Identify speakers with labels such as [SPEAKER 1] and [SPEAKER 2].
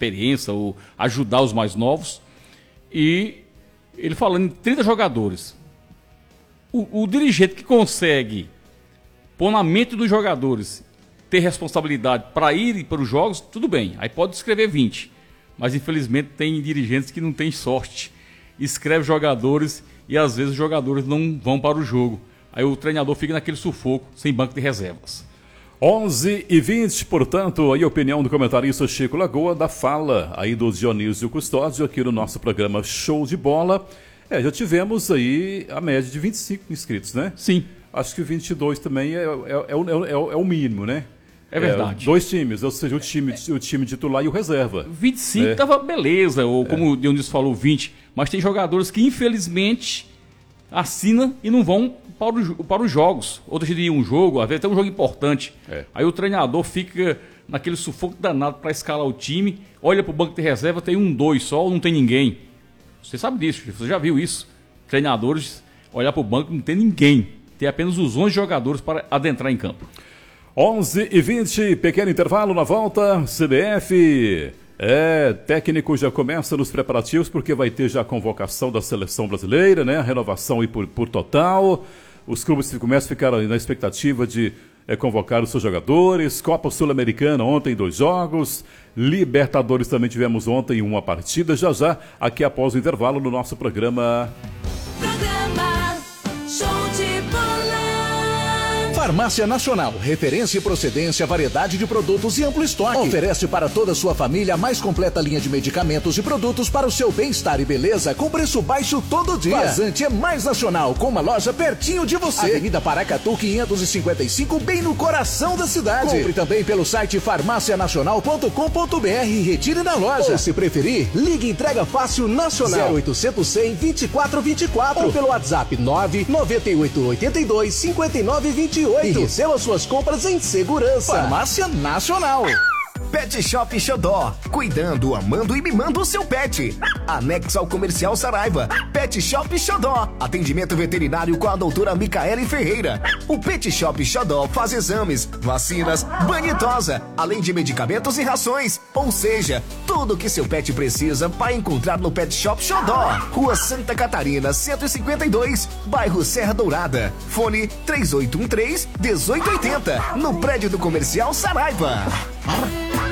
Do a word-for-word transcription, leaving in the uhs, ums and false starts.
[SPEAKER 1] experiência ou ajudar os mais novos. E ele falando em trinta jogadores. O, o dirigente que consegue pôr na mente dos jogadores ter responsabilidade para ir para os jogos, tudo bem. Aí pode escrever vinte. Mas infelizmente tem dirigentes que não têm sorte. Escreve jogadores e às vezes os jogadores não vão para o jogo. Aí o treinador fica naquele sufoco, sem banco de reservas.
[SPEAKER 2] onze e vinte, portanto, aí a opinião do comentarista Chico Lagoa, da fala aí do Dionísio Custódio aqui no nosso programa Show de Bola. É, já tivemos aí a média de vinte e cinco inscritos, né?
[SPEAKER 1] Sim.
[SPEAKER 2] Acho que o vinte e dois também é, é, é, é, é o mínimo, né?
[SPEAKER 1] É verdade.
[SPEAKER 2] É, dois times, ou seja, o time, o time titular e o reserva.
[SPEAKER 1] vinte e cinco
[SPEAKER 2] é.
[SPEAKER 1] tava beleza, ou como é. o Dionísio falou, vinte. Mas tem jogadores que infelizmente assinam e não vão para, o, para os jogos. Ou deixa de ir um jogo, às vezes até um jogo importante. É. Aí o treinador fica naquele sufoco danado para escalar o time, olha para o banco de reserva, tem um, dois só, ou não tem ninguém. Você sabe disso, você já viu isso. Treinadores olhar para o banco, não tem ninguém. Tem apenas os onze jogadores para adentrar em campo.
[SPEAKER 2] onze e vinte, pequeno intervalo na volta. C B F, é, técnico já começa nos preparativos porque vai ter já a convocação da seleção brasileira, né? A renovação aí por, por total. Os clubes começam a ficar na expectativa de é, convocar os seus jogadores. Copa Sul-Americana ontem, dois jogos. Libertadores também tivemos ontem uma partida. Já já, aqui após o intervalo no nosso programa.
[SPEAKER 3] Programa Show de Bola.
[SPEAKER 4] Farmácia Nacional, referência e procedência, variedade de produtos e amplo estoque. Oferece para toda a sua família a mais completa linha de medicamentos e produtos para o seu bem-estar e beleza com preço baixo todo dia. Vazante é mais nacional, com uma loja pertinho de você. Avenida Paracatu quinhentos e cinquenta e cinco, bem no coração da cidade. Compre também pelo site farmácia nacional ponto com ponto br e retire na loja. Ou se preferir, ligue Entrega Fácil Nacional zero oitocentos, cem, vinte e quatro vinte e quatro ou pelo WhatsApp nove nove oito oito dois, cinco nove dois oito. E receba suas compras em segurança. Farmácia Nacional.
[SPEAKER 5] Pet Shop Xodó. Cuidando, amando e mimando o seu pet. Anexo ao Comercial Saraiva. Pet Shop Xodó. Atendimento veterinário com a doutora Micaele Ferreira. O Pet Shop Xodó faz exames, vacinas, banho e tosa, além de medicamentos e rações. Ou seja, tudo o que seu pet precisa vai encontrar no Pet Shop Xodó. Rua Santa Catarina, cento e cinquenta e dois, bairro Serra Dourada. Fone três oito um três, um oito oito zero, no prédio do Comercial Saraiva.